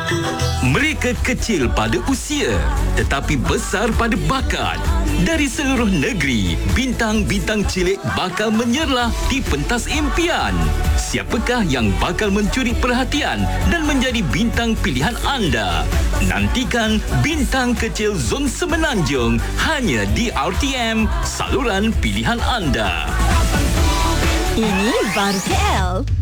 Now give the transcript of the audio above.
Mereka kecil pada usia tetapi besar pada bakat. Dari seluruh negeri, bintang-bintang cilik bakal menyerlah di pentas impian. Siapakah yang bakal mencuri perhatian dan menjadi bintang pilihan anda? Nantikan Bintang Kecil Zon Semenanjung hanya di RTM, saluran pilihan anda. Ini Baru KL.